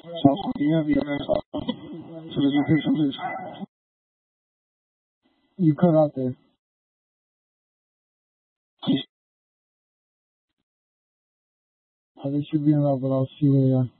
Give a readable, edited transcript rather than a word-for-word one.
小虎音乐比较少，这个就可以上最长。一克拉德，他的去变到不到4位啊。